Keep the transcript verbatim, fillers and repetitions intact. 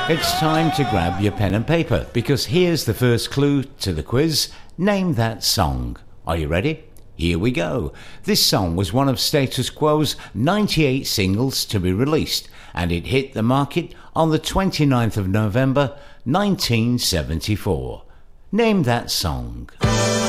It's time to grab your pen and paper because here's the first clue to the quiz. Name that song. Are you ready? Here we go. This song was one of Status Quo's ninety-eight singles to be released, and it hit the market on the twenty-ninth of November nineteen seventy-four. Name that song.